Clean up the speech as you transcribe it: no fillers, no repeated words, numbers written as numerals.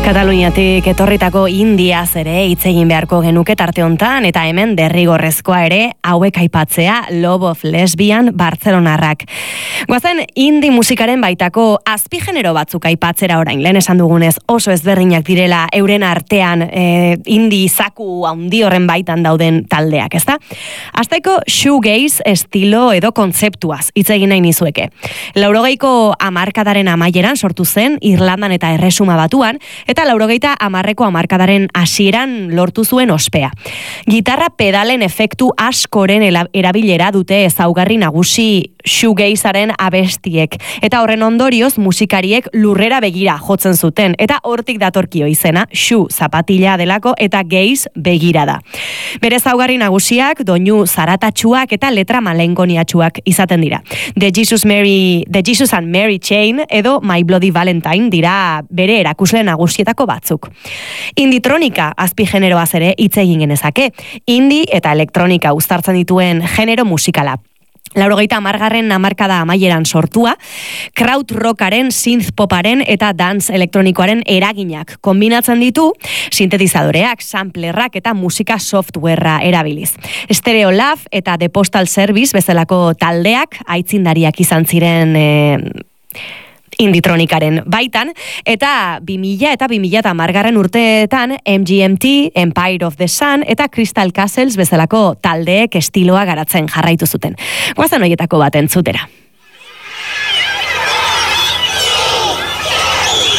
Kataluniatik etorritako Indiaz ere hitz egin beharko genuke tarte hontan, eta hemen derrigorrezkoa ere hauek aipatzea, Love of Lesbian Bartzelonarrak. Goazen indie musikaren baitako azpigenero batzuk aipatzera orain, lehen esan dugunez oso ezberdinak direla euren artean indie zaku handi horren baitan dauden taldeak, ezta? Hasteko shoegaze estilo edo kontzeptuaz hitz egin nahi nizueke. 80ko hamarkadaren amaieran sortu zen Irlandan eta Erresuma Batuan, eta 90ko hamarkadaren hasieran lortu zuen ospea. Gitarra pedalen efektu askoren erabilera dute ezaugarri nagusi shoegazearen abestiek, eta horren ondorioz musikariek lurrera begira jotzen zuten, eta hortik datorkio izena, shoe zapatila delako eta gaze begira da. Bere ezaugarri nagusiak doinu zaratatsuak eta letra malenkoniatsuak izaten dira. The Jesus and Mary Chain edo My Bloody Valentine dira bere erakusle nagusietako batzuk. Inditronika azpigeneroaz ere hitz egin genezake. Indie eta elektronika uztartzen dituen genero musikala. 80garren hamarkada amaieran sortua, krautrockaren, synthpoparen eta dance elektronikoaren eraginak kombinatzen ditu, sintetizadoreak, samplerrak eta musika softwarea erabiliz. Stereo Lab eta The Postal Service bezalako taldeak aitzindariak izan ziren Inditronikaren baitan, eta 2000 eta 2010garren urteetan MGMT, Empire of the Sun eta Crystal Castles bezalako taldeek estiloa garatzen jarraitu zuten. Goazen horietako bat entzutera.